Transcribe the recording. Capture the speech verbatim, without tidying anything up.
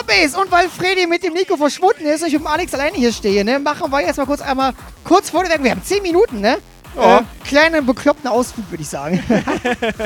Zombies! Und weil Freddy mit dem Nico verschwunden ist und ich mit dem Alex alleine hier stehe, ne, machen wir jetzt mal kurz einmal, kurz vor der Werbung, wir haben zehn Minuten, ne? Oh. Äh, kleinen bekloppten Ausflug, würde ich sagen.